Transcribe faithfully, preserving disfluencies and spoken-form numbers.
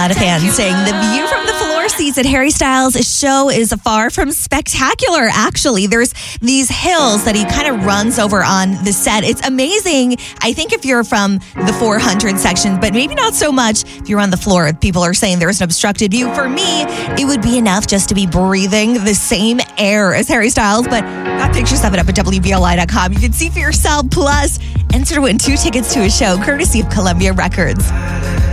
lot of fans saying the view from the floor seats at Harry Styles' show is far from spectacular, actually. There's these hills that he kind of runs over on the set. It's amazing, I think, if you're from the four hundred section, but maybe not so much if you're on the floor. People are saying there's an obstructed view. For me, it would be enough just to be breathing the same air as Harry Styles, but got pictures of it up at W B L I dot com. You can see for yourself. Plus, enter to win two tickets to a show courtesy of Columbia Records.